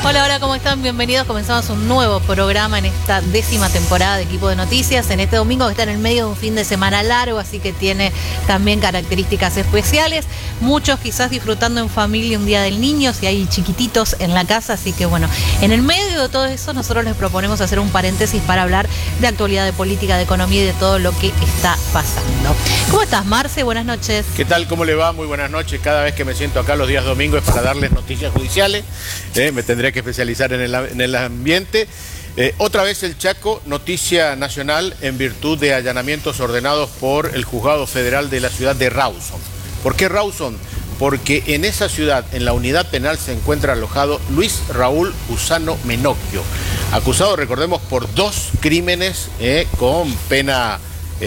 Hola, hola, ¿cómo están? Bienvenidos. Comenzamos un nuevo programa en esta 10ª temporada de Equipo de Noticias. En este domingo que está en el medio de un fin de semana largo, así que tiene también características especiales. Muchos quizás disfrutando en familia un día del niño, si hay chiquititos en la casa. Así que bueno, en el medio de todo eso nosotros les proponemos hacer un paréntesis para hablar de actualidad, de política, de economía y de todo lo que está pasando. ¿Cómo estás, Marce? Buenas noches. ¿Qué tal? ¿Cómo le va? Muy buenas noches. Cada vez que me siento acá los días domingos es para darles noticias judiciales. Me tendría que especializar en el ambiente. Otra vez el Chaco, noticia nacional en virtud de allanamientos ordenados por el Juzgado Federal de la ciudad de Rawson. ¿Por qué Rawson? Porque en esa ciudad, en la unidad penal, se encuentra alojado Luis Raúl Usano Menocchio, acusado, recordemos, por 2 crímenes con pena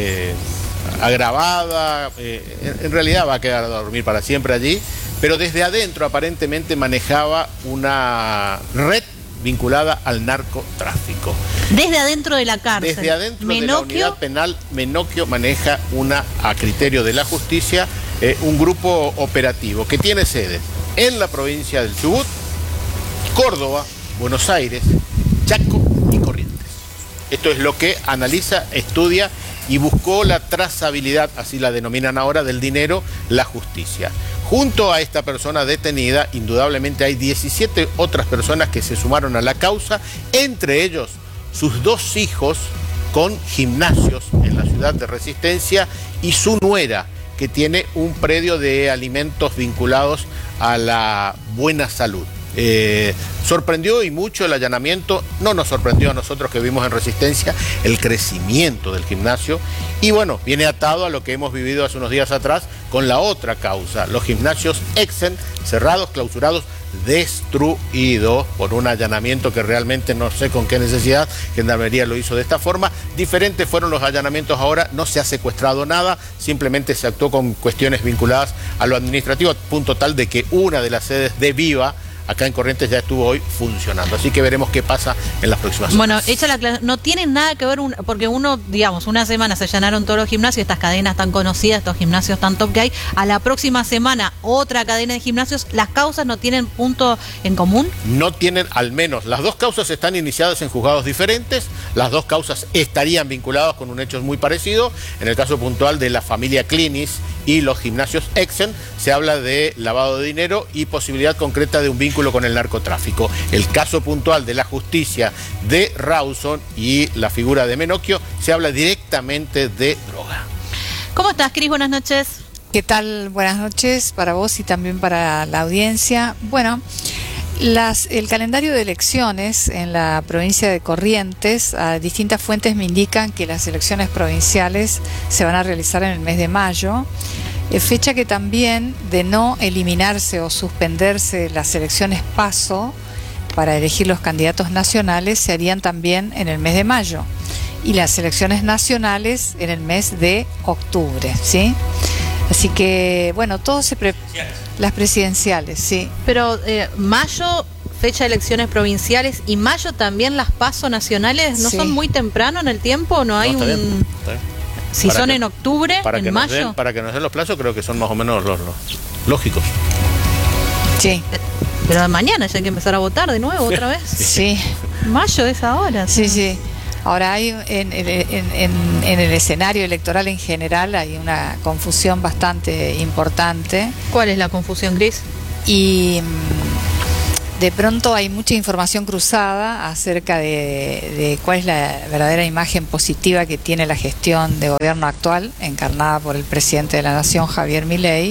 agravada. En realidad va a quedar a dormir para siempre allí, pero desde adentro aparentemente manejaba una red vinculada al narcotráfico. Desde adentro de la cárcel. Desde adentro de la unidad penal, Menocchio maneja a criterio de la justicia, un grupo operativo que tiene sedes en la provincia del Chubut, Córdoba, Buenos Aires, Chaco y Corrientes. Esto es lo que analiza, estudia y buscó la trazabilidad, así la denominan ahora, del dinero, la justicia. Junto a esta persona detenida, indudablemente hay 17 otras personas que se sumaron a la causa, entre ellos sus 2 hijos con gimnasios en la ciudad de Resistencia y su nuera, que tiene un predio de alimentos vinculados a la buena salud. Sorprendió y mucho el allanamiento, no nos sorprendió a nosotros que vimos en Resistencia el crecimiento del gimnasio, y bueno, viene atado a lo que hemos vivido hace unos días atrás con la otra causa, los gimnasios Exen, cerrados, clausurados, destruidos por un allanamiento que realmente no sé con qué necesidad Gendarmería lo hizo de esta forma. Diferentes fueron los allanamientos ahora, no se ha secuestrado nada, simplemente se actuó con cuestiones vinculadas a lo administrativo, a punto tal de que una de las sedes de Viva acá en Corrientes ya estuvo hoy funcionando. Así que veremos qué pasa en las próximas semanas. Bueno, no tienen nada que ver, porque una semana se allanaron todos los gimnasios, estas cadenas tan conocidas, estos gimnasios tan top que hay. A la próxima semana, otra cadena de gimnasios. ¿Las causas no tienen punto en común? No tienen, al menos. Las 2 causas están iniciadas en juzgados diferentes. Las 2 causas estarían vinculadas con un hecho muy parecido. En el caso puntual de la familia Clinis y los gimnasios Exen, se habla de lavado de dinero y posibilidad concreta de un vínculo con el narcotráfico. El caso puntual de la justicia de Rawson y la figura de Menocchio, se habla directamente de droga. ¿Cómo estás, Cris? Buenas noches. ¿Qué tal? Buenas noches para vos y también para la audiencia. Bueno, el calendario de elecciones en la provincia de Corrientes, a distintas fuentes me indican que las elecciones provinciales se van a realizar en el mes de mayo. Fecha que también, de no eliminarse o suspenderse las elecciones PASO para elegir los candidatos nacionales, se harían también en el mes de mayo, y las elecciones nacionales en el mes de octubre, ¿sí? Así que, bueno, todo las presidenciales, sí. Pero mayo, fecha de elecciones provinciales, y mayo también las PASO nacionales, ¿no son muy temprano en el tiempo? ¿No hay está bien. Si son en octubre, en mayo? Para que nos den los plazos, creo que son más o menos los lógicos. Sí. Pero mañana ya hay que empezar a votar de nuevo, otra vez. Sí. Mayo es ahora. Sí, sí. Ahora hay en el escenario electoral en general hay una confusión bastante importante. ¿Cuál es la confusión, Cris? Y de pronto hay mucha información cruzada acerca de cuál es la verdadera imagen positiva que tiene la gestión de gobierno actual, encarnada por el presidente de la Nación, Javier Milei,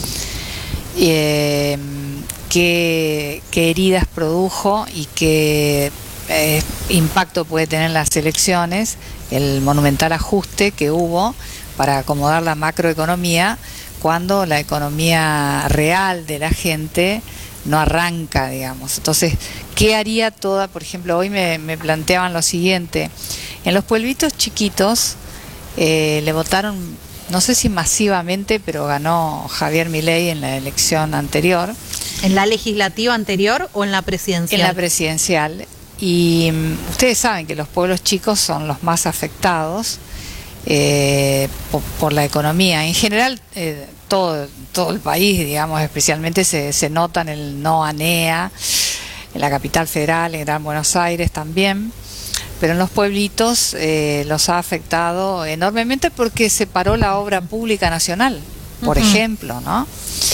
qué heridas produjo y qué impacto puede tener en las elecciones el monumental ajuste que hubo para acomodar la macroeconomía cuando la economía real de la gente no arranca, digamos. Entonces, ¿qué haría por ejemplo, hoy me planteaban lo siguiente: en los pueblitos chiquitos le votaron, no sé si masivamente, pero ganó Javier Milei en la elección anterior. ¿En la legislativa anterior o en la presidencial? En la presidencial. Y ustedes saben que los pueblos chicos son los más afectados por la economía. En general, todo el país, digamos, especialmente se nota en el no ANEA, en la capital federal, en Gran Buenos Aires también, pero en los pueblitos los ha afectado enormemente porque se paró la obra pública nacional, por ejemplo, ¿no?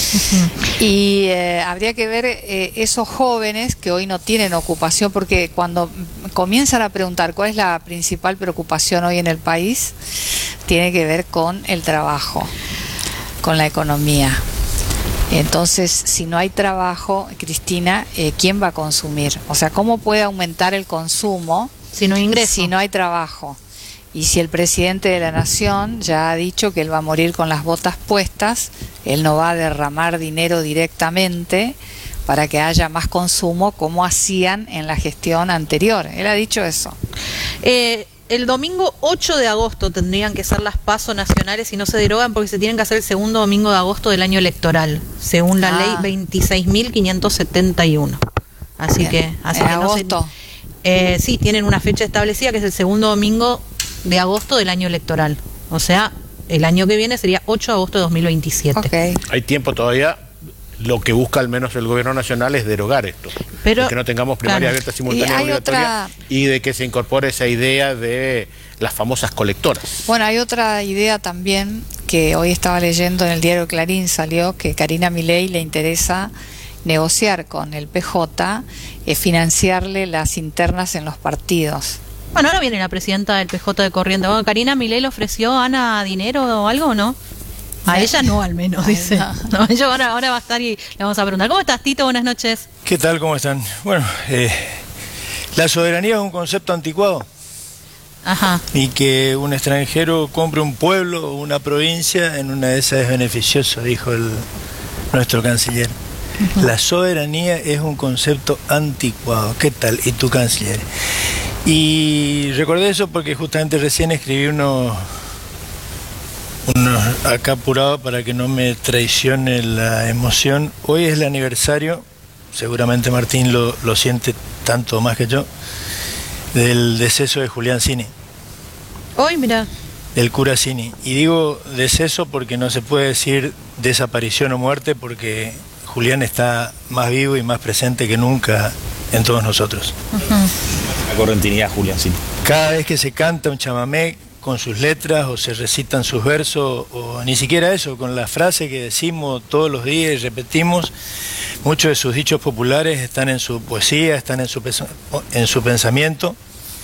Y habría que ver esos jóvenes que hoy no tienen ocupación, porque cuando comienzan a preguntar cuál es la principal preocupación hoy en el país, tiene que ver con el trabajo, con la economía. Entonces, si no hay trabajo, Cristina, ¿quién va a consumir? O sea, ¿cómo puede aumentar el consumo si no hay ingreso? Si no hay trabajo. Y si el presidente de la Nación ya ha dicho que él va a morir con las botas puestas, él no va a derramar dinero directamente para que haya más consumo como hacían en la gestión anterior. Él ha dicho eso. El domingo 8 de agosto tendrían que ser las PASO nacionales y no se derogan porque se tienen que hacer el segundo domingo de agosto del año electoral, según la ley 26.571. Así que agosto. Sí, tienen una fecha establecida que es el segundo domingo de agosto del año electoral. O sea, el año que viene sería 8 de agosto de 2027. Okay. Hay tiempo todavía. Lo que busca al menos el gobierno nacional es derogar esto. Pero, de que no tengamos primaria abierta simultánea obligatoria y de que se incorpore esa idea de las famosas colectoras. Bueno, hay otra idea también que hoy estaba leyendo en el diario Clarín, salió que Karina Milei le interesa negociar con el PJ, financiarle las internas en los partidos. Bueno, ahora viene la presidenta del PJ de Corrientes. Bueno, Karina Milei le ofreció a Ana dinero o algo, ¿o no? A ella no, al menos, dice. No, ella ahora va a estar y le vamos a preguntar. ¿Cómo estás, Tito? Buenas noches. ¿Qué tal? ¿Cómo están? Bueno, la soberanía es un concepto anticuado. Ajá. Y que un extranjero compre un pueblo o una provincia, en una de esas es beneficioso, dijo nuestro canciller. La soberanía es un concepto anticuado. ¿Qué tal? ¿Y tu canciller? Y recordé eso porque justamente recién escribí unos acá apurado para que no me traicione la emoción. Hoy es el aniversario, seguramente Martín lo siente tanto más que yo, del deceso de Julián Cini. Hoy, mira. Del cura Cini. Y digo deceso porque no se puede decir desaparición o muerte, porque Julián está más vivo y más presente que nunca en todos nosotros. La correntinidad, Julián Cini. Cada vez que se canta un chamamé con sus letras o se recitan sus versos, o ni siquiera eso, con la frase que decimos todos los días y repetimos, muchos de sus dichos populares están en su poesía, están en su pensamiento,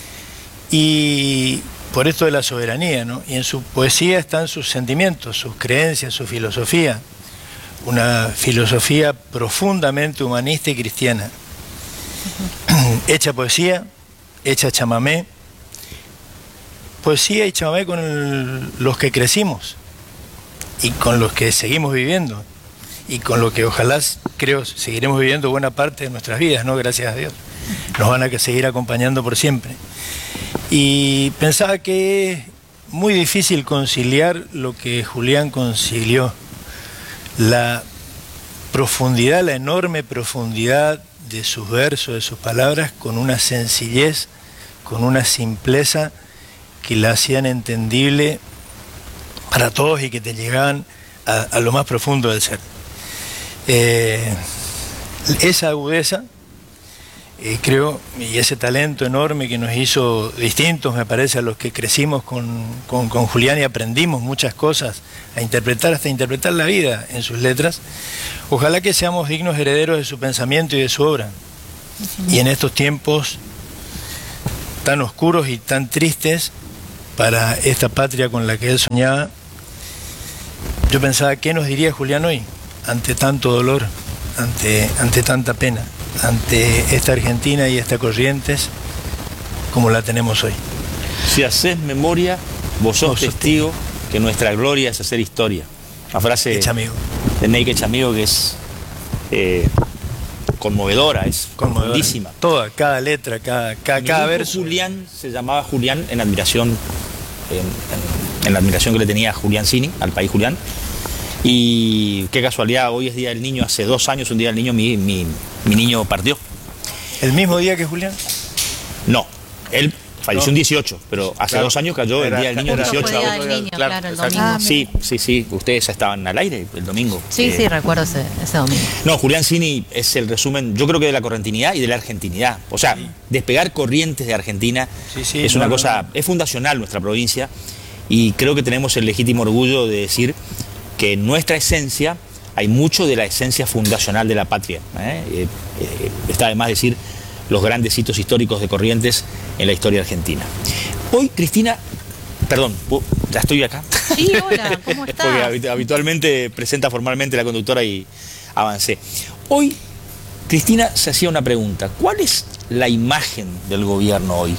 y por esto de la soberanía, ¿no? Y en su poesía están sus sentimientos, sus creencias, su filosofía, una filosofía profundamente humanista y cristiana, hecha poesía, hecha chamamé, poesía y chamamé con los que crecimos y con los que seguimos viviendo y con lo que ojalá, creo, seguiremos viviendo buena parte de nuestras vidas, ¿no? Gracias a Dios. Nos van a seguir acompañando por siempre. Y pensaba que es muy difícil conciliar lo que Julián concilió, la profundidad, la enorme profundidad de sus versos, de sus palabras, con una sencillez, con una simpleza que la hacían entendible para todos y que te llegaban a lo más profundo del ser. Esa agudeza, creo, y ese talento enorme que nos hizo distintos, me parece, a los que crecimos con Julián y aprendimos muchas cosas a interpretar, hasta interpretar la vida en sus letras. Ojalá que seamos dignos herederos de su pensamiento y de su obra. Y en estos tiempos tan oscuros y tan tristes para esta patria con la que él soñaba, yo pensaba, ¿qué nos diría Julián hoy ante tanto dolor, ante tanta pena, ante esta Argentina y esta Corrientes como la tenemos hoy? Si haces memoria, vos sos testigo que nuestra gloria es hacer historia. Una frase de Neike Echamigo que es conmovedora, es profundísima. Toda, cada letra, cada verso. Julián se llamaba Julián en admiración, en la admiración que le tenía a Julián Cini, al país Julián. Y qué casualidad, hoy es Día del Niño, hace 2 años, un Día del Niño, mi niño partió. ¿El mismo día que Julián? No, él falleció un 18, pero hace Claro. 2 años cayó el Día del Niño Justo 18 fue de Día agosto. del Niño, Claro, claro, el exacto. domingo. Sí, ustedes ya estaban al aire el domingo. Sí, recuerdo ese domingo. No, Julián Cini es el resumen, yo creo que de la correntinidad y de la argentinidad. O sea, despegar Corrientes de Argentina es una cosa, es fundacional nuestra provincia, y creo que tenemos el legítimo orgullo de decir que en nuestra esencia hay mucho de la esencia fundacional de la patria. Está además decir los grandes hitos históricos de Corrientes en la historia argentina. Hoy, Cristina, perdón, ya estoy acá. Sí, hola, ¿cómo estás? Porque habitualmente presenta formalmente la conductora y avancé. Hoy, Cristina se hacía una pregunta. ¿Cuál es la imagen del gobierno hoy?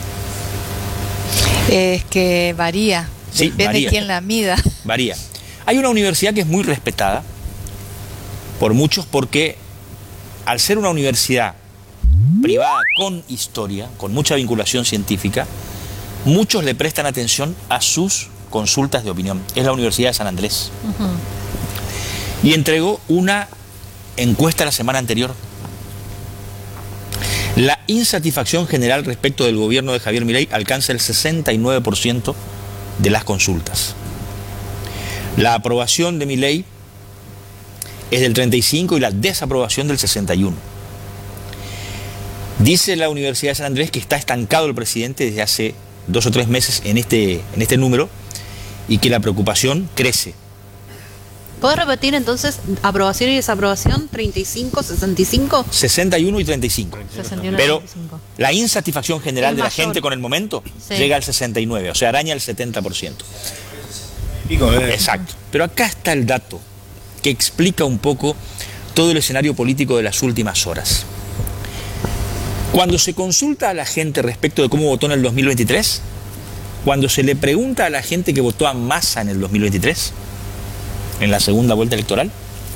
Es que varía, Sí, depende varía. de quién la mida. Varía. Hay una universidad que es muy respetada por muchos porque al ser una universidad privada con historia, con mucha vinculación científica, muchos le prestan atención a sus consultas de opinión. Es la Universidad de San Andrés. Y entregó una encuesta la semana anterior. La insatisfacción general respecto del gobierno de Javier Milei alcanza el 69% de las consultas. La aprobación de Milei es del 35% y la desaprobación del 61%. Dice la Universidad de San Andrés que está estancado el presidente desde hace 2 o 3 meses en este número y que la preocupación crece. ¿Puedo repetir entonces aprobación y desaprobación? 35, 65. 61 y 35. 61, Pero 35. la insatisfacción general Es de la mayor. gente con el momento Sí. llega al 69%, o sea, araña el 70%. Exacto. Pero acá está el dato que explica un poco todo el escenario político de las últimas horas. Cuando se consulta a la gente respecto de cómo votó en el 2023, cuando se le pregunta a la gente que votó a Massa en el 2023, en la segunda vuelta electoral,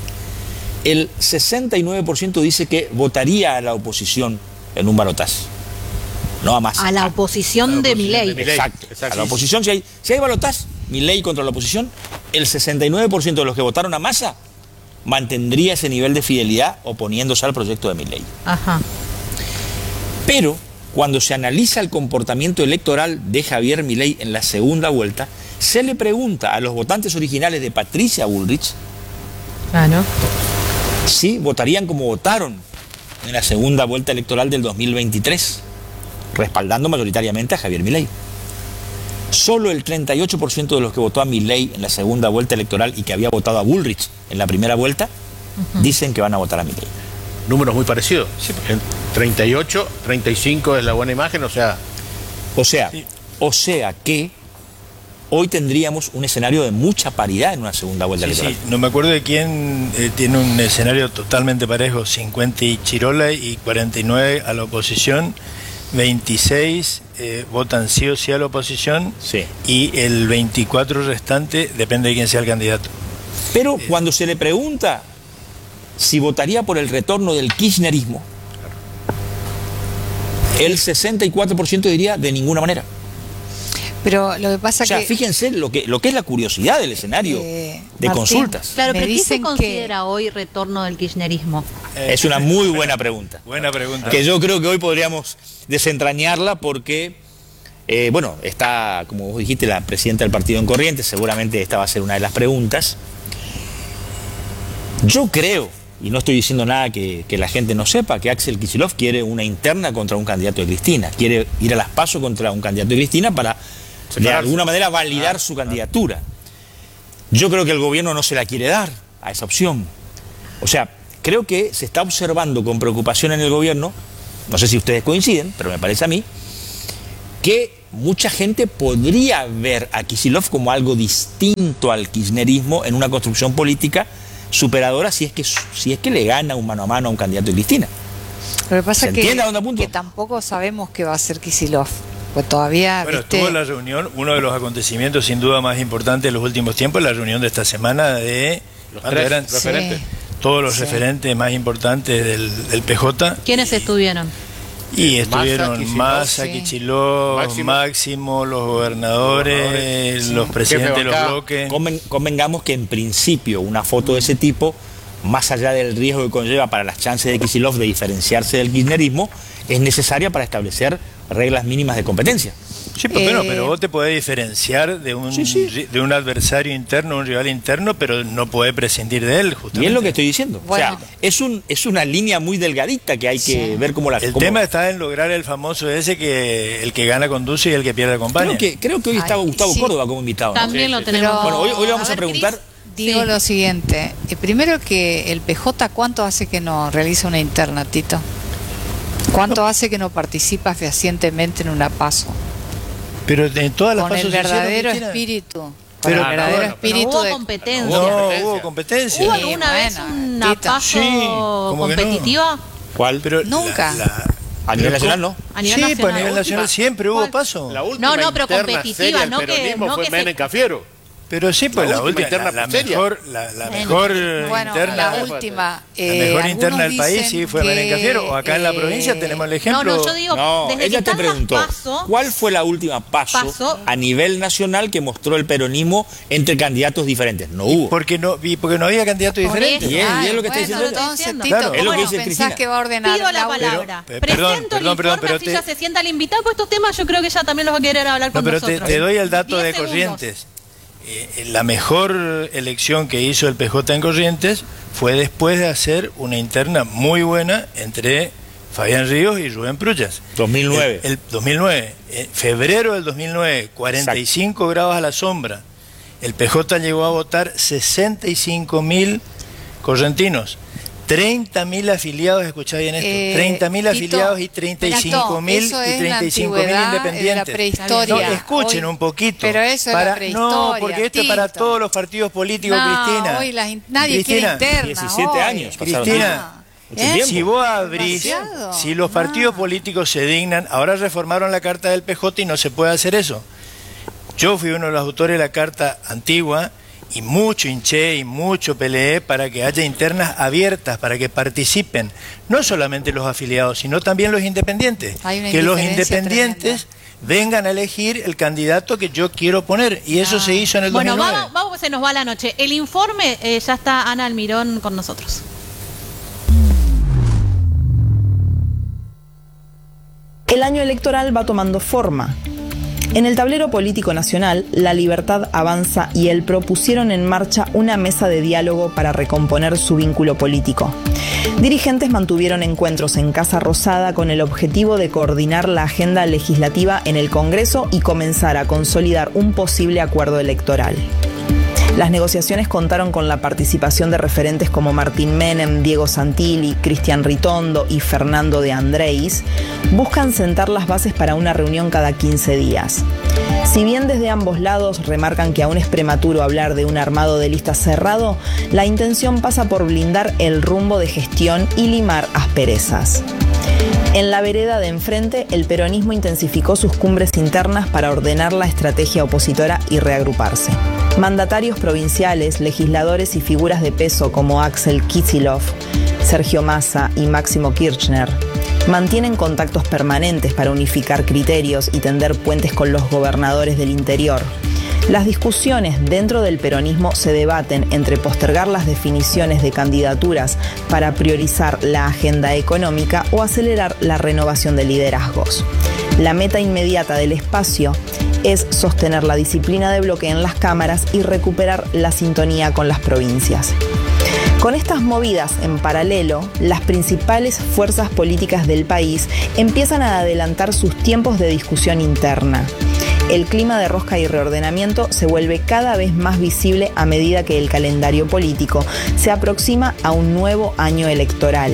el 69% dice que votaría a la oposición en un balotaje, no a Massa. A la oposición de Milei. Exacto. A la oposición, si hay balotaje, Milei contra la oposición, el 69% de los que votaron a Massa mantendría ese nivel de fidelidad oponiéndose al proyecto de Milei. Ajá. Pero cuando se analiza el comportamiento electoral de Javier Milei en la segunda vuelta, se le pregunta a los votantes originales de Patricia Bullrich Claro. si votarían como votaron en la segunda vuelta electoral del 2023, respaldando mayoritariamente a Javier Milei. Solo el 38% de los que votó a Milei en la segunda vuelta electoral y que había votado a Bullrich en la primera vuelta, dicen que van a votar a Milei. Números muy parecidos. En 38, 35 es la buena imagen, o sea... O sea que hoy tendríamos un escenario de mucha paridad en una segunda vuelta electoral. Sí, no me acuerdo de quién tiene un escenario totalmente parejo, 50 y Chirola y 49 a la oposición, 26 votan sí o sí a la oposición, Sí. y el 24 restante depende de quién sea el candidato. Pero cuando se le pregunta si votaría por el retorno del kirchnerismo, el 64% diría de ninguna manera. Pero lo que pasa O sea, que fíjense lo que es la curiosidad del escenario de Martín, consultas. Claro, Me pero ¿qué se dicen que- considera hoy retorno del kirchnerismo? Es una muy buena pregunta. Buena pregunta. Que yo creo que hoy podríamos desentrañarla porque, bueno, está, como vos dijiste, la presidenta del partido en Corrientes, seguramente esta va a ser una de las preguntas. Yo creo, y no estoy diciendo nada que la gente no sepa, que Axel Kicillof quiere una interna contra un candidato de Cristina, quiere ir a las PASO contra un candidato de Cristina para, de alguna manera, validar su candidatura. Yo creo que el gobierno no se la quiere dar a esa opción. O sea, creo que se está observando con preocupación en el gobierno, no sé si ustedes coinciden, pero me parece a mí, que mucha gente podría ver a Kicillof como algo distinto al kirchnerismo en una construcción política superadora si es que le gana un mano a mano a un candidato de Cristina. lo que pasa ¿Se es que, entiende a dónde apunto? que tampoco sabemos qué va a hacer Kicillof. Pues todavía, Bueno, ¿viste? estuvo la reunión, uno de los acontecimientos sin duda más importantes de los últimos tiempos, la reunión de esta semana de Los ¿cuántos tres eran? referentes. Todos los Sí. referentes más importantes del PJ, ¿Quiénes estuvieron? y estuvieron Kicillof, Massa, sí. Kicillof, Máximo, los gobernadores, los presidentes de los bancada. bloques. Convengamos que en principio una foto de ese tipo, más allá del riesgo que conlleva para las chances de Kicillof de diferenciarse del kirchnerismo, es necesaria para establecer reglas mínimas de competencia. Sí, pues, pero vos te podés diferenciar de un adversario interno, un rival interno, pero no podés prescindir de él, justamente. Y es lo que estoy diciendo. Bueno. O sea, es una línea muy delgadita que hay que ver cómo la... El tema está en lograr el famoso ese que el que gana conduce y el que pierde acompaña. Creo que hoy estaba Gustavo Córdoba como invitado, ¿no? También lo tenemos. Bueno, hoy vamos a ver, preguntar... Cris. Digo Sí. lo siguiente, primero que el PJ, ¿cuánto hace que no realiza una interna, Tito? ¿Cuánto hace que no participa fehacientemente en una PASO? Pero en todas las Con pasos el se hicieron, verdadero Cristina. espíritu. Con Pero- el verdadero bueno, espíritu hubo de competencia. No, hubo competencia. ¿Hubo Sí, alguna vez bueno, una Tito. PASO Sí, ¿cómo que no? competitiva? ¿Cuál? Pero Nunca. A nivel nacional, ¿no? A nivel sí, nacional. pues a nivel La nacional última. siempre hubo ¿Cuál? paso. La última No, pero interna competitiva, seria al no que- peronismo no fue que se- Menem Cafiero. Pero sí, pues La la última última, interna la seria. mejor, la mejor Bueno, interna, la última. la mejor interna del país algunos sí fue dicen Menem Cafiero. O acá en la que, provincia tenemos el ejemplo. No, yo digo, No, desde ella que te están las preguntó, PASO, ¿cuál fue la última paso a nivel nacional que mostró el peronismo entre candidatos diferentes? No hubo. porque no había candidatos Por diferentes. eso. Y es lo que está bueno, diciendo ella. entonces, Claro, Tito, es lo que ¿cómo dice pensás Cristina. que va a ordenar pido la Laura? palabra. Pero, Presento perdón, el perdón, informe, pero así ya se sienta el invitado, pues estos temas yo creo que ella también los va a querer hablar No, con pero nosotros. te doy el dato 10 de segundos. Corrientes. La mejor elección que hizo el PJ en Corrientes fue después de hacer una interna muy buena entre Fabián Ríos y Rubén Prullas. 2009. El 2009, febrero del 2009, 45 grados a la sombra. El PJ llegó a votar 65.000 correntinos. 30.000 afiliados, escuchá bien esto, 30.000 Tito, afiliados y 35.000 eso es la 35.000 antigüedad, independientes. la prehistoria. No, escuchen Hoy- un poquito. pero eso es la prehistoria, No, porque esto es para Tito. todos los partidos políticos, No, Cristina. hoy nadie quiere interna. 17 hoy. años pasaron. Cristina, Mucho ¿Eh? tiempo. si vos abrís, Demasiado. si los partidos políticos se dignan, ahora reformaron la carta del PJ y no se puede hacer eso. Yo fui uno de los autores de la carta antigua y mucho hinché y mucho peleé para que haya internas abiertas, para que participen no solamente los afiliados, sino también los independientes. Hay una Que los indiferencia independientes vengan a elegir el candidato que yo quiero poner. Y eso se hizo en el Bueno, 2009. vamos, se nos va la noche. El informe, ya está Ana Almirón con nosotros. El año electoral va tomando forma. En el tablero político nacional, La Libertad Avanza y El PRO pusieron en marcha una mesa de diálogo para recomponer su vínculo político. Dirigentes mantuvieron encuentros en Casa Rosada con el objetivo de coordinar la agenda legislativa en el Congreso y comenzar a consolidar un posible acuerdo electoral. Las negociaciones contaron con la participación de referentes como Martín Menem, Diego Santilli, Cristian Ritondo y Fernando de Andréis. Buscan sentar las bases para una reunión cada 15 días. Si bien desde ambos lados remarcan que aún es prematuro hablar de un armado de listas cerrado, la intención pasa por blindar el rumbo de gestión y limar asperezas. En la vereda de enfrente, el peronismo intensificó sus cumbres internas para ordenar la estrategia opositora y reagruparse. Mandatarios provinciales, legisladores y figuras de peso como Axel Kicillof, Sergio Massa y Máximo Kirchner mantienen contactos permanentes para unificar criterios y tender puentes con los gobernadores del interior. Las discusiones dentro del peronismo se debaten entre postergar las definiciones de candidaturas para priorizar la agenda económica o acelerar la renovación de liderazgos. La meta inmediata del espacio es sostener la disciplina de bloque en las cámaras y recuperar la sintonía con las provincias. Con estas movidas en paralelo, las principales fuerzas políticas del país empiezan a adelantar sus tiempos de discusión interna. El clima de rosca y reordenamiento se vuelve cada vez más visible a medida que el calendario político se aproxima a un nuevo año electoral.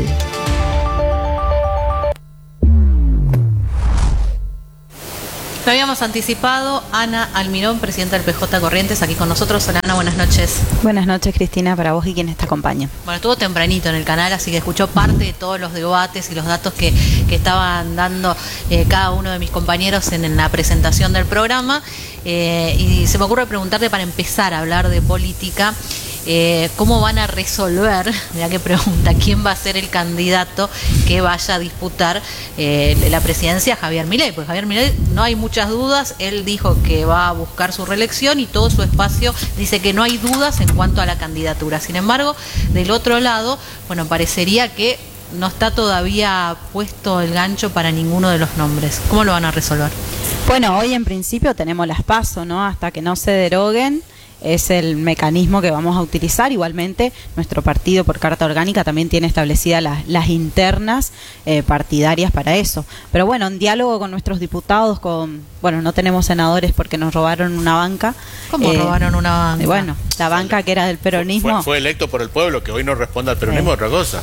Lo habíamos anticipado, Ana Almirón, presidenta del PJ Corrientes, aquí con nosotros. Hola, Ana, buenas noches. Buenas noches, Cristina, para vos y quienes te acompañan. Bueno, estuvo tempranito en el canal, así que escuchó parte de todos los debates y los datos que estaban dando cada uno de mis compañeros en la presentación del programa. Y se me ocurre preguntarte, para empezar a hablar de política, ¿cómo van a resolver, ya que pregunta, quién va a ser el candidato que vaya a disputar la presidencia? Javier Milei. Pues Javier Milei, no hay muchas dudas, él dijo que va a buscar su reelección y todo su espacio dice que no hay dudas en cuanto a la candidatura. Sin embargo, del otro lado, bueno, parecería que no está todavía puesto el gancho para ninguno de los nombres. ¿Cómo lo van a resolver? Bueno, hoy en principio tenemos las PASO, ¿no? Hasta que no se deroguen, es el mecanismo que vamos a utilizar. Igualmente, nuestro partido por carta orgánica también tiene establecidas las internas partidarias para eso. Pero bueno, en diálogo con nuestros diputados, bueno, no tenemos senadores porque nos robaron una banca. ¿Cómo robaron una banca? Bueno, la banca que era del peronismo. Fue electo por el pueblo, que hoy no responde al peronismo, otra cosa.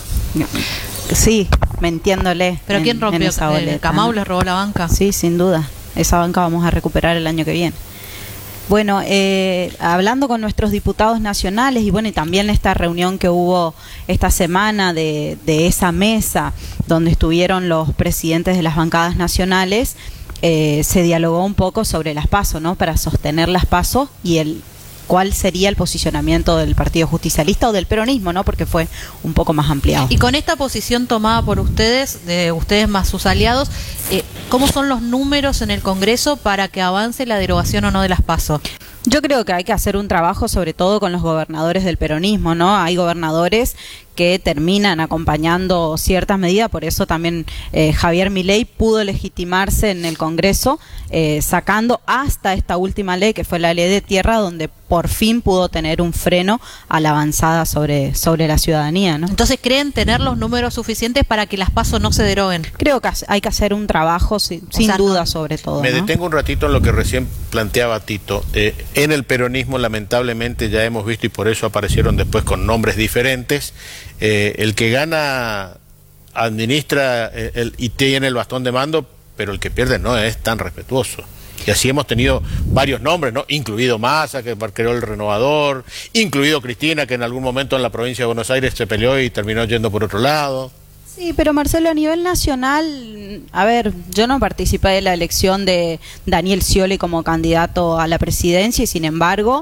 Sí, mintiéndole. ¿Pero quién rompió? ¿Camau les robó la banca? Sí, sin duda. Esa banca vamos a recuperar el año que viene. Bueno, hablando con nuestros diputados nacionales y bueno, y también esta reunión que hubo esta semana de esa mesa donde estuvieron los presidentes de las bancadas nacionales, se dialogó un poco sobre las PASO, ¿no? Para sostener las PASO y cuál sería el posicionamiento del Partido Justicialista o del peronismo, ¿no? Porque fue un poco más ampliado. Y con esta posición tomada por ustedes, de ustedes más sus aliados, ¿cómo son los números en el Congreso para que avance la derogación o no de las PASO? Yo creo que hay que hacer un trabajo sobre todo con los gobernadores del peronismo, ¿no? Hay gobernadores que terminan acompañando ciertas medidas, por eso también Javier Milei pudo legitimarse en el Congreso, sacando hasta esta última ley, que fue la ley de tierra, donde por fin pudo tener un freno a la avanzada sobre la ciudadanía, ¿no? Entonces, ¿creen tener los números suficientes para que las PASO no se deroguen? Creo que hay que hacer un trabajo sin duda sobre todo. Me ¿no? detengo un ratito en lo que recién planteaba Tito. En el peronismo, lamentablemente, ya hemos visto, y por eso aparecieron después con nombres diferentes, el que gana administra y tiene el bastón de mando, pero el que pierde no es tan respetuoso. Y así hemos tenido varios nombres, ¿no? Incluido Massa, que creó el Renovador, incluido Cristina, que en algún momento en la provincia de Buenos Aires se peleó y terminó yendo por otro lado. Sí, pero Marcelo, a nivel nacional, a ver, yo no participé de la elección de Daniel Scioli como candidato a la presidencia y sin embargo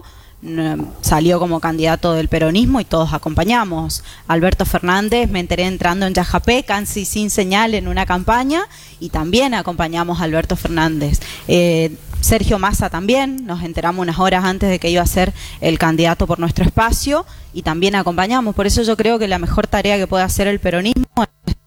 salió como candidato del peronismo y todos acompañamos. Alberto Fernández, me enteré entrando en Yajapé, casi sin señal en una campaña, y también acompañamos a Alberto Fernández. Sergio Massa también, nos enteramos unas horas antes de que iba a ser el candidato por nuestro espacio y también acompañamos. Por eso yo creo que la mejor tarea que puede hacer el peronismo es...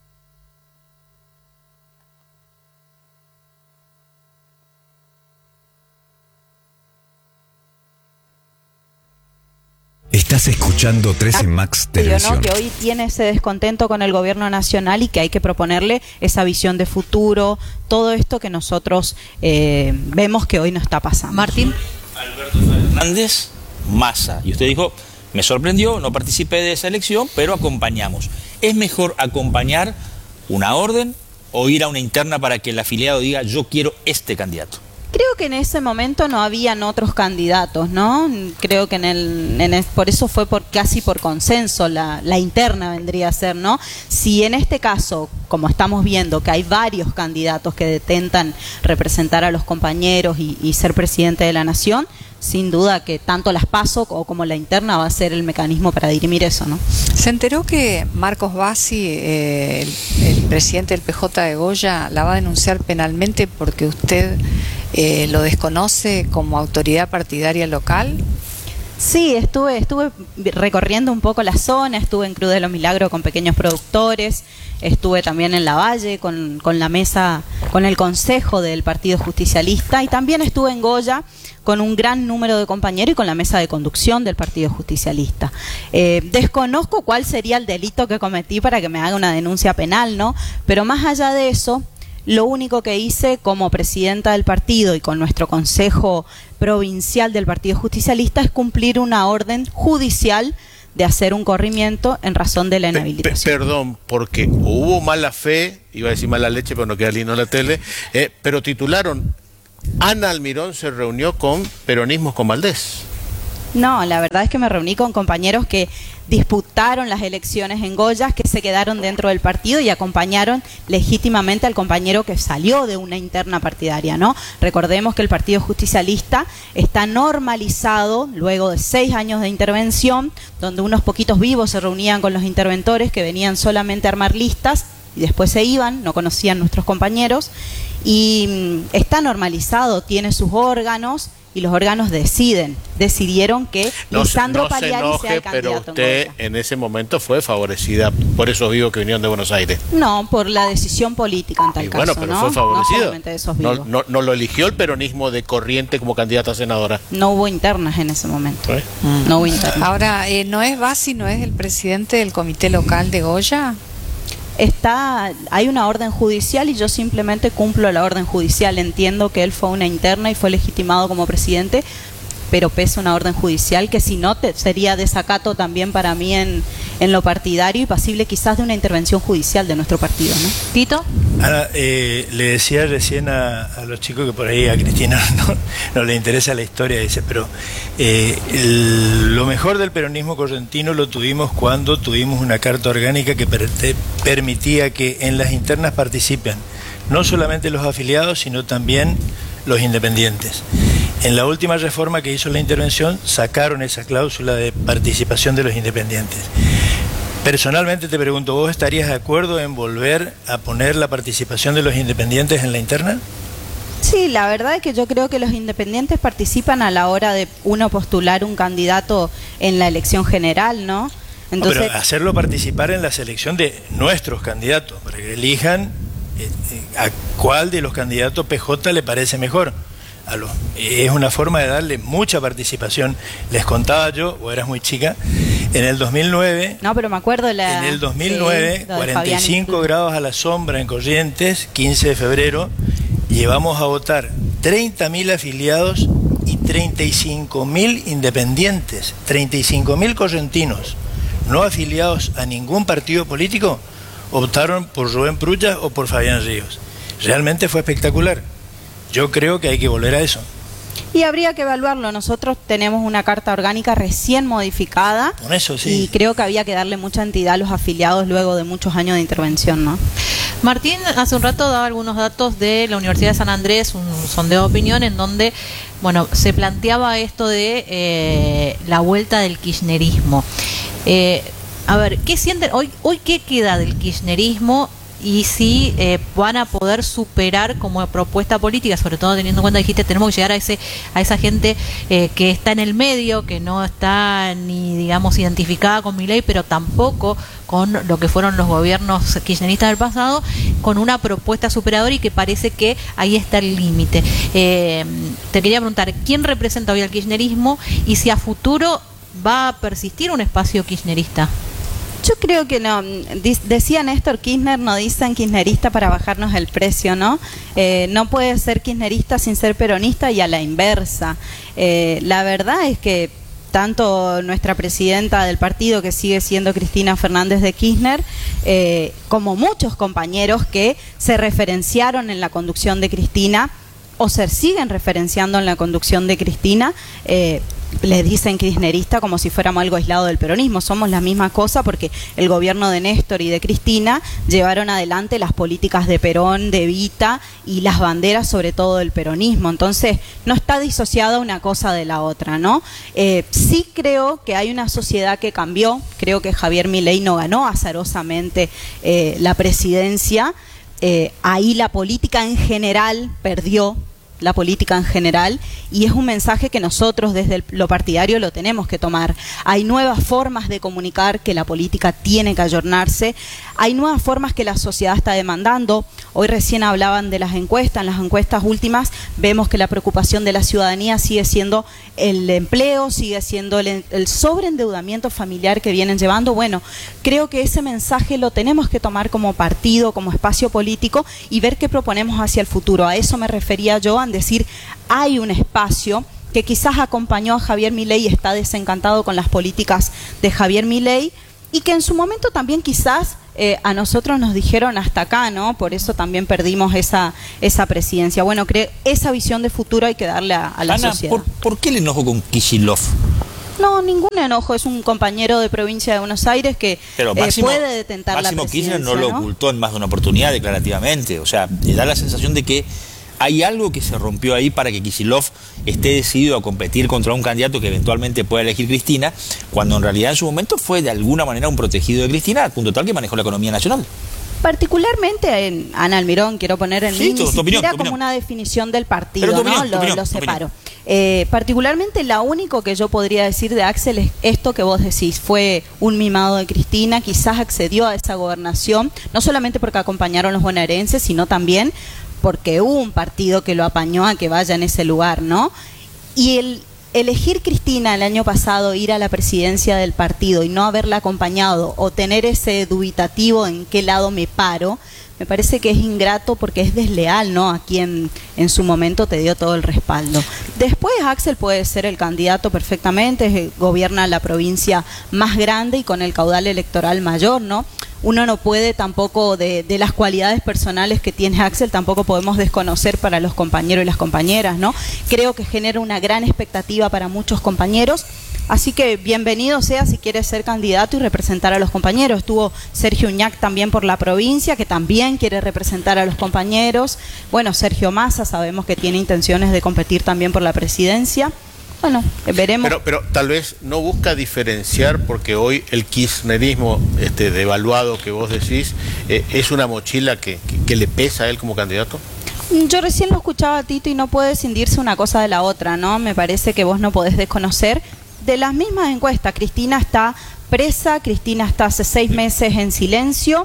Estás escuchando 13 Max Televisión. ¿No? Que hoy tiene ese descontento con el gobierno nacional y que hay que proponerle esa visión de futuro, todo esto que nosotros vemos que hoy no está pasando. Martín. Alberto Fernández, Massa. Y usted dijo, me sorprendió, no participé de esa elección, pero acompañamos. ¿Es mejor acompañar una orden o ir a una interna para que el afiliado diga, yo quiero este candidato? Creo que en ese momento no habían otros candidatos, ¿no? Creo que por eso fue casi por consenso, la interna vendría a ser, ¿no? Si en este caso, como estamos viendo, que hay varios candidatos que intentan representar a los compañeros y ser presidente de la nación, sin duda que tanto las PASO como la interna va a ser el mecanismo para dirimir eso, ¿no? Se enteró que Marcos Bassi, el presidente del PJ de Goya, la va a denunciar penalmente porque usted lo desconoce como autoridad partidaria local. Sí, estuve recorriendo un poco la zona, estuve en Cruz de los Milagros con pequeños productores, estuve también en La Valle con la mesa, con el consejo del Partido Justicialista y también estuve en Goya con un gran número de compañeros y con la mesa de conducción del Partido Justicialista. Desconozco cuál sería el delito que cometí para que me haga una denuncia penal, ¿no? Pero más allá de eso, lo único que hice como presidenta del partido y con nuestro consejo provincial del Partido Justicialista es cumplir una orden judicial de hacer un corrimiento en razón de la inhabilitación. Perdón, porque hubo mala fe, iba a decir mala leche, pero no queda lindo en la tele, pero titularon, Ana Almirón se reunió con peronismos con Valdés. No, la verdad es que me reuní con compañeros que disputaron las elecciones en Goya, que se quedaron dentro del partido y acompañaron legítimamente al compañero que salió de una interna partidaria, ¿no? Recordemos que el Partido Justicialista está normalizado luego de 6 años de intervención, donde unos poquitos vivos se reunían con los interventores que venían solamente a armar listas y después se iban, no conocían nuestros compañeros, y está normalizado, tiene sus órganos y los órganos decidieron que Lisandro Pagliari sea el pero candidato. usted en ese momento fue favorecida por esos vivos que vinieron de Buenos Aires. No, por la decisión política en tal Y caso. bueno, pero ¿no? fue favorecido. No solamente de esos vivos. No lo eligió el peronismo de Corrientes como candidata a senadora. No hubo internas en ese momento. No hubo internas. Ahora, ¿no es Bassi, no es el presidente del comité local de Goya? Hay una orden judicial y yo simplemente cumplo la orden judicial. Entiendo que él fue una interna y fue legitimado como presidente, pero pesa una orden judicial que si no sería desacato también para mí en lo partidario y pasible quizás de una intervención judicial de nuestro partido, ¿no? Tito. Ahora, le decía recién a los chicos que por ahí a Cristina no le interesa la historia, dice, pero lo mejor del peronismo correntino lo tuvimos cuando tuvimos una carta orgánica que permitía que en las internas participen no solamente los afiliados, sino también los independientes. En la última reforma que hizo la intervención sacaron esa cláusula de participación de los independientes. Personalmente te pregunto, ¿vos estarías de acuerdo en volver a poner la participación de los independientes en la interna? Sí, la verdad es que yo creo que los independientes participan a la hora de uno postular un candidato en la elección general, ¿no? Entonces, pero hacerlo participar en la selección de nuestros candidatos, para que elijan a cuál de los candidatos PJ le parece mejor. Es una forma de darle mucha participación. Les contaba yo, vos eras muy chica, en el 2009... No, pero me acuerdo en el 2009, sí, 45 grados a la sombra en Corrientes, 15 de febrero, llevamos a votar 30.000 afiliados y 35.000 independientes, 35.000 correntinos no afiliados a ningún partido político, optaron por Rubén Prulla o por Fabián Ríos. Realmente fue espectacular. Yo creo que hay que volver a eso. Y habría que evaluarlo. Nosotros tenemos una carta orgánica recién modificada. Con eso, sí. Y creo que había que darle mucha entidad a los afiliados luego de muchos años de intervención, ¿no? Martín hace un rato daba algunos datos de la Universidad de San Andrés, un sondeo de opinión en donde, bueno, se planteaba esto de la vuelta del kirchnerismo. A ver, ¿qué sienten hoy qué queda del kirchnerismo? Y si van a poder superar como propuesta política, sobre todo teniendo en cuenta, dijiste, tenemos que llegar a esa gente que está en el medio, que no está ni, digamos, identificada con Milei, pero tampoco con lo que fueron los gobiernos kirchneristas del pasado, con una propuesta superadora, y que parece que ahí está el límite. Te quería preguntar, ¿quién representa hoy al kirchnerismo y si a futuro va a persistir un espacio kirchnerista? Yo creo que no. Decía Néstor Kirchner, no dicen kirchnerista para bajarnos el precio, ¿no? No puede ser kirchnerista sin ser peronista y a la inversa. La verdad es que tanto nuestra presidenta del partido, que sigue siendo Cristina Fernández de Kirchner, como muchos compañeros que se referenciaron en la conducción de Cristina o se siguen referenciando en la conducción de Cristina, le dicen kirchnerista como si fuéramos algo aislado del peronismo. Somos la misma cosa porque el gobierno de Néstor y de Cristina llevaron adelante las políticas de Perón, de Evita y las banderas sobre todo del peronismo. Entonces no está disociada una cosa de la otra, ¿no? Sí creo que hay una sociedad que cambió. Creo que Javier Milei no ganó azarosamente la presidencia. Ahí la política en general perdió. La política en general, y es un mensaje que nosotros desde lo partidario lo tenemos que tomar. Hay nuevas formas de comunicar que la política tiene que ayornarse, hay nuevas formas que la sociedad está demandando. Hoy recién hablaban de las encuestas. En las encuestas últimas vemos que la preocupación de la ciudadanía sigue siendo el empleo, sigue siendo el sobreendeudamiento familiar que vienen llevando. Bueno, creo que ese mensaje lo tenemos que tomar como partido, como espacio político, y ver qué proponemos hacia el futuro. A eso me refería yo, decir, hay un espacio que quizás acompañó a Javier Milei y está desencantado con las políticas de Javier Milei, y que en su momento también quizás a nosotros nos dijeron hasta acá, ¿no? Por eso también perdimos esa presidencia. Bueno, creo esa visión de futuro hay que darle a la Ana, sociedad. ¿por qué el enojo con Kicillof? No, ningún enojo. Es un compañero de provincia de Buenos Aires que puede detentar la presidencia. Máximo Kirchner no lo ocultó en más de una oportunidad declarativamente. O sea, le da la sensación de que hay algo que se rompió ahí para que Kicillof esté decidido a competir contra un candidato que eventualmente pueda elegir Cristina, cuando en realidad en su momento fue de alguna manera un protegido de Cristina, al punto tal que manejó la economía nacional. Particularmente en Ana Almirón, quiero poner en línea, ni siquiera como una definición del partido, ¿no? Lo separo. Particularmente, lo único que yo podría decir de Axel es esto que vos decís, fue un mimado de Cristina, quizás accedió a esa gobernación, no solamente porque acompañaron los bonaerenses, sino también porque hubo un partido que lo apañó a que vaya en ese lugar, ¿no? Y el elegir Cristina el año pasado, ir a la presidencia del partido y no haberla acompañado o tener ese dubitativo en qué lado me paro, me parece que es ingrato porque es desleal, ¿no? A quien en su momento te dio todo el respaldo. Después Axel puede ser el candidato perfectamente, gobierna la provincia más grande y con el caudal electoral mayor, ¿no? Uno no puede tampoco, de las cualidades personales que tiene Axel, tampoco podemos desconocer para los compañeros y las compañeras, ¿no? Creo que genera una gran expectativa para muchos compañeros. Así que bienvenido sea si quiere ser candidato y representar a los compañeros. Estuvo Sergio Uñac también por la provincia, que también quiere representar a los compañeros. Bueno, Sergio Massa sabemos que tiene intenciones de competir también por la presidencia. Bueno, veremos. Pero tal vez no busca diferenciar, porque hoy el kirchnerismo devaluado que vos decís, es una mochila que le pesa a él como candidato. Yo recién lo escuchaba a Tito y no puede escindirse una cosa de la otra, ¿no? Me parece que vos no podés desconocer. De las mismas encuestas, Cristina está presa, Cristina está hace 6 meses en silencio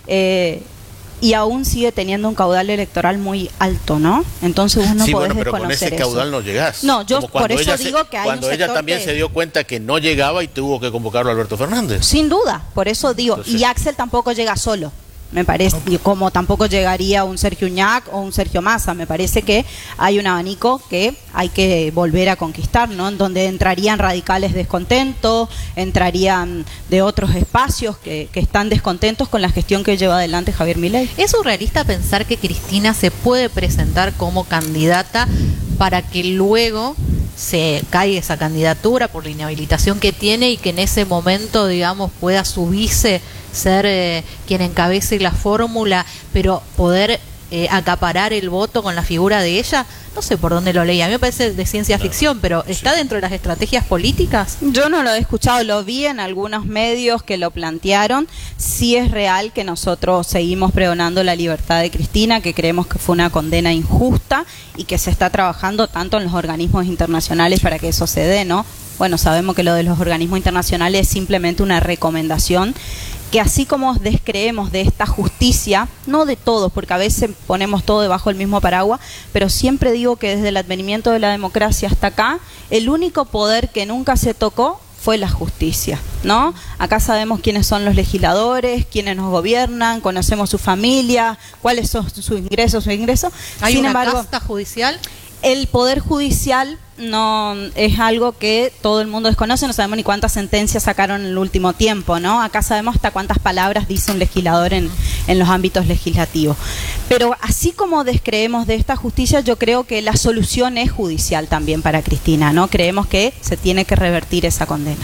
y aún sigue teniendo un caudal electoral muy alto, ¿no? Entonces vos no podés desconocer eso. Pero con ese caudal no llegás. No, yo por eso digo que hay un sector cuando ella también se dio cuenta que no llegaba y tuvo que convocarlo a Alberto Fernández. Sin duda, por eso digo, entonces, y Axel tampoco llega solo. Me parece, como tampoco llegaría un Sergio Uñac o un Sergio Massa. Me parece que hay un abanico que hay que volver a conquistar, ¿no? En donde entrarían radicales descontentos, entrarían de otros espacios que están descontentos con la gestión que lleva adelante Javier Milei. ¿Es surrealista pensar que Cristina se puede presentar como candidata para que luego se caiga esa candidatura por la inhabilitación que tiene y que en ese momento, digamos, pueda subirse, ser quien encabece la fórmula, pero poder acaparar el voto con la figura de ella? No sé por dónde lo leí, a mí me parece de ciencia ficción, pero ¿está dentro de las estrategias políticas? Yo no lo he escuchado, lo vi en algunos medios que lo plantearon. Sí es real que nosotros seguimos pregonando la libertad de Cristina, que creemos que fue una condena injusta y que se está trabajando tanto en los organismos internacionales para que eso se dé, ¿no? Bueno, sabemos que lo de los organismos internacionales es simplemente una recomendación, que así como descreemos de esta justicia, no de todos, porque a veces ponemos todo debajo del mismo paraguas, pero siempre digo que desde el advenimiento de la democracia hasta acá, el único poder que nunca se tocó fue la justicia, ¿no? Acá sabemos quiénes son los legisladores, quiénes nos gobiernan, conocemos su familia, cuáles son sus ingresos, ¿Hay Sin una embargo, casta judicial? El poder judicial no es algo que todo el mundo desconoce, no sabemos ni cuántas sentencias sacaron en el último tiempo, ¿no? Acá sabemos hasta cuántas palabras dice un legislador en los ámbitos legislativos. Pero así como descreemos de esta justicia, yo creo que la solución es judicial también para Cristina, ¿no? Creemos que se tiene que revertir esa condena.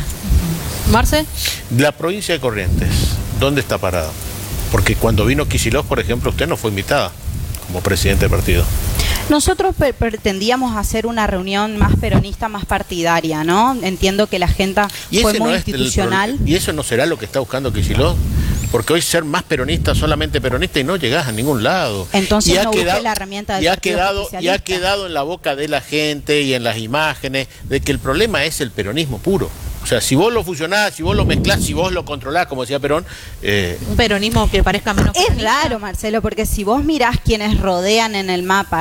Marce. La provincia de Corrientes, ¿dónde está parada? Porque cuando vino Kicillof, por ejemplo, usted no fue invitada como presidente del partido. Nosotros pretendíamos hacer una reunión más peronista, más partidaria, ¿no? Entiendo que la agenda fue muy institucional. ¿Y eso no será lo que está buscando Kicillof? Porque hoy ser más peronista, solamente peronista, y no llegás a ningún lado. Entonces no busqué la herramienta del partido y ha quedado en la boca de la gente y en las imágenes de que el problema es el peronismo puro. O sea, si vos lo fusionás, si vos lo mezclás, si vos lo controlás, como decía Perón... un peronismo que parezca menos peronista. Es raro, Marcelo, porque si vos mirás quienes rodean en el mapa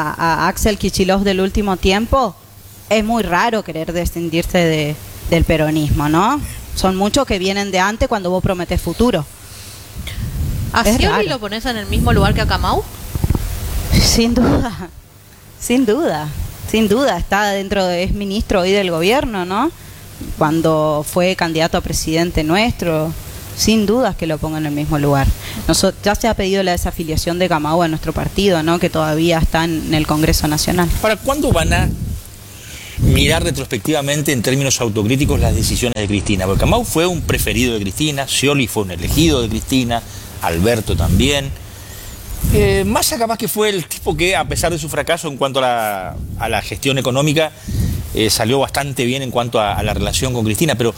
a Axel Kicillof del último tiempo, es muy raro querer descendirse del peronismo, ¿no? Son muchos que vienen de antes cuando vos prometés futuro. ¿A Scioli lo pones en el mismo lugar que a Camau? Sin duda, sin duda, sin duda. Está dentro es ministro hoy del gobierno, ¿no? Cuando fue candidato a presidente nuestro, sin dudas que lo ponga en el mismo lugar. Ya se ha pedido la desafiliación de Camau a nuestro partido, ¿no? Que todavía está en el Congreso Nacional. ¿Para cuándo van a mirar retrospectivamente en términos autocríticos las decisiones de Cristina? Porque Camau fue un preferido de Cristina, Scioli fue un elegido de Cristina, Alberto también. Massa capaz que fue el tipo que, a pesar de su fracaso en cuanto a la gestión económica, salió bastante bien en cuanto a la relación con Cristina, pero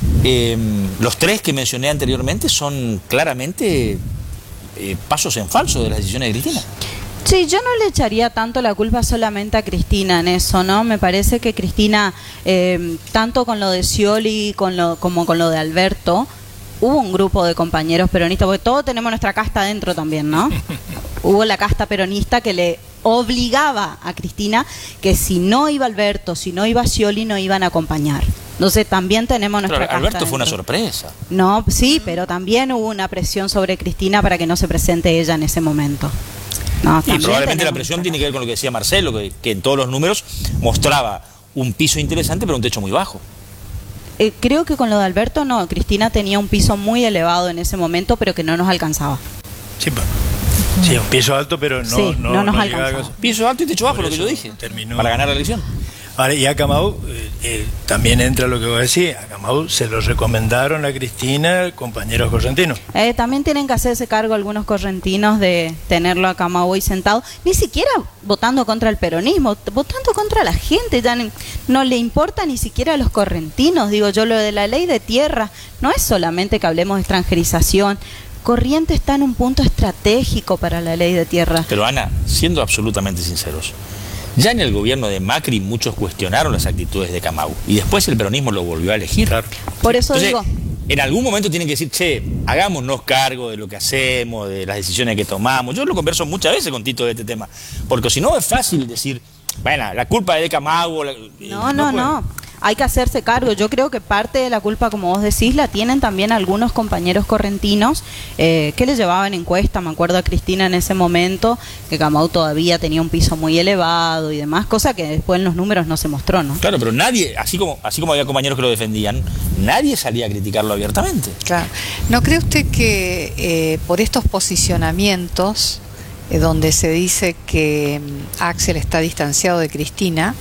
los tres que mencioné anteriormente son claramente pasos en falso de las decisiones de Cristina. Sí, yo no le echaría tanto la culpa solamente a Cristina en eso, ¿no? Me parece que Cristina, tanto con lo de Scioli como con lo de Alberto, hubo un grupo de compañeros peronistas, porque todos tenemos nuestra casta adentro también, ¿no? Hubo la casta peronista que le obligaba a Cristina que si no iba Alberto, si no iba Scioli, no iban a acompañar. Entonces también tenemos nuestra casta Alberto fue una adentro. sorpresa. No, sí, pero también hubo una presión sobre Cristina para que no se presente ella en ese momento. No, Y probablemente la tenemos presión tiene que ver con lo que decía Marcelo, que en todos los números mostraba un piso interesante pero un techo muy bajo. Creo que con lo de Alberto no, Cristina tenía un piso muy elevado en ese momento, pero que no nos alcanzaba. Sí, sí, un piso alto, pero no, Sí, no nos llegaba a alcanzaba. Piso alto y techo bajo, Por lo que yo eso dije, terminó. para ganar la elección. Ahora, y a Camau, también entra lo que vos decís, a Camau se lo recomendaron a Cristina compañeros correntinos. También tienen que hacerse cargo algunos correntinos de tenerlo acá hoy sentado, ni siquiera votando contra el peronismo, votando contra la gente, ya no le importa ni siquiera a los correntinos. Digo yo, lo de la ley de tierra, no es solamente que hablemos de extranjerización. Corrientes está en un punto estratégico para la ley de tierra. Pero Ana, siendo absolutamente sinceros, ya en el gobierno de Macri muchos cuestionaron las actitudes de Camau y después el peronismo lo volvió a elegir. Claro. Por eso Entonces, digo, en algún momento tienen que decir, che, hagámonos cargo de lo que hacemos, de las decisiones que tomamos. Yo lo converso muchas veces con Tito de este tema, porque si no es fácil decir, bueno, la culpa es de Camau. No. Hay que hacerse cargo. Yo creo que parte de la culpa, como vos decís, la tienen también algunos compañeros correntinos que le llevaban encuesta. Me acuerdo a Cristina en ese momento, que Camau todavía tenía un piso muy elevado y demás, cosa que después en los números no se mostró, ¿no? Claro, pero nadie, así como había compañeros que lo defendían, nadie salía a criticarlo abiertamente. Claro. ¿No cree usted que por estos posicionamientos, donde se dice que Axel está distanciado de Cristina,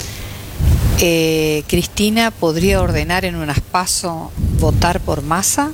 Cristina podría ordenar en unas PASO votar por Massa,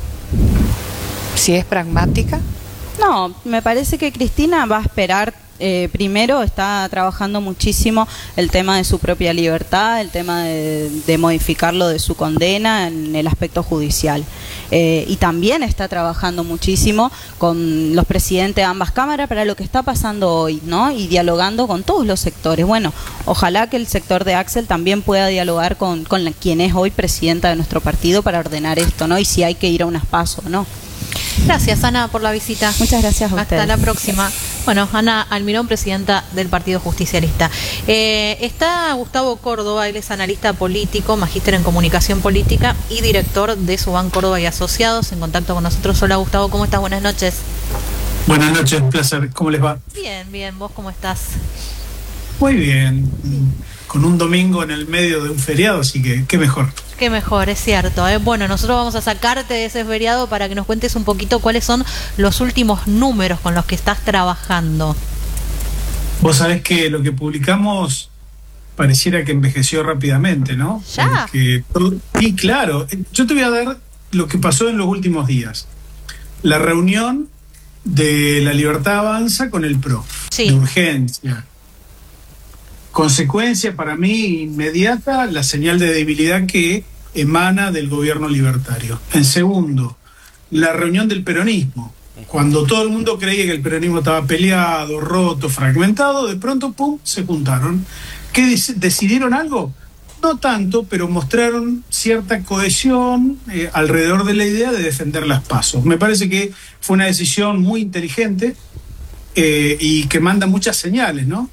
si es pragmática? No, me parece que Cristina va a esperar. Primero está trabajando muchísimo el tema de su propia libertad, el tema de modificarlo de su condena en el aspecto judicial. Y también está trabajando muchísimo con los presidentes de ambas cámaras para lo que está pasando hoy, ¿no? Y dialogando con todos los sectores. Bueno, ojalá que el sector de Axel también pueda dialogar con quien es hoy presidenta de nuestro partido para ordenar esto, ¿no? Y si hay que ir a unas PASO, ¿no? Gracias, Ana, por la visita. Muchas gracias a ustedes. Hasta la próxima. Bueno, Ana Almirón, presidenta del Partido Justicialista. Está Gustavo Córdoba, él es analista político, magíster en comunicación política y director de Subán Córdoba y Asociados, en contacto con nosotros. Hola, Gustavo, ¿cómo estás? Buenas noches. Buenas noches, un placer. ¿Cómo les va? Bien, ¿vos cómo estás? Muy bien. Con un domingo en el medio de un feriado, así que qué mejor. Qué mejor, es cierto. Bueno, nosotros vamos a sacarte de ese feriado para que nos cuentes un poquito cuáles son los últimos números con los que estás trabajando. Vos sabés que lo que publicamos pareciera que envejeció rápidamente, ¿no? ¿Ya? Y claro, yo te voy a dar lo que pasó en los últimos días. La reunión de La Libertad Avanza con el PRO, Sí. de urgencia. Consecuencia para mí inmediata, la señal de debilidad que emana del gobierno libertario. En segundo, la reunión del peronismo. Cuando todo el mundo creía que el peronismo estaba peleado, roto, fragmentado, de pronto, ¡pum!, se juntaron. ¿Qué decidieron algo? No tanto, pero mostraron cierta cohesión alrededor de la idea de defender las PASO. Me parece que fue una decisión muy inteligente y que manda muchas señales, ¿no?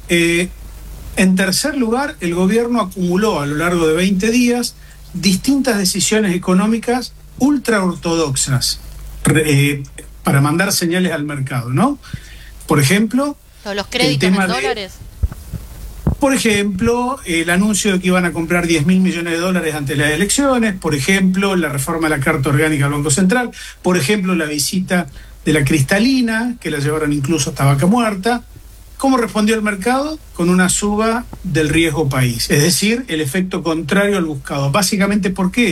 En tercer lugar, el gobierno acumuló a lo largo de 20 días distintas decisiones económicas ultraortodoxas para mandar señales al mercado, ¿no? Por ejemplo, ¿Los créditos en dólares? Por ejemplo, el anuncio de que iban a comprar 10.000 millones de dólares ante las elecciones, por ejemplo, la reforma de la Carta Orgánica del Banco Central, por ejemplo, la visita de la Cristalina, que la llevaron incluso hasta Vaca Muerta. ¿Cómo respondió el mercado? Con una suba del riesgo país, es decir, el efecto contrario al buscado. Básicamente, ¿por qué?